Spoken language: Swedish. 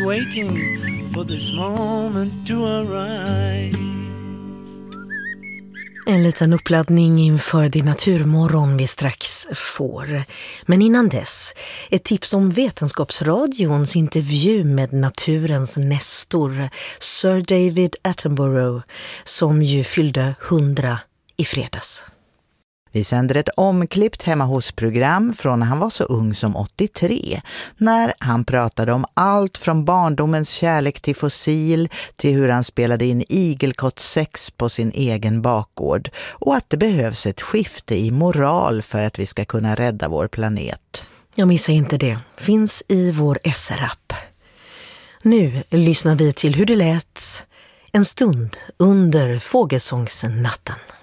be waiting for this moment to arise. En liten uppladdning inför din naturmorgon vi strax får. Men innan dess, ett tips om Vetenskapsradions intervju med naturens nestor, Sir David Attenborough, som ju fyllde 100 i fredags. Vi sänder ett omklippt hemma hos-program från när han var så ung som 83, när han pratade om allt från barndomens kärlek till fossil till hur han spelade in igelkott 6 på sin egen bakgård och att det behövs ett skifte i moral för att vi ska kunna rädda vår planet. Jag missar inte det. Finns i vår SR-app. Nu lyssnar vi till hur det lät en stund under fågelsångsnatten.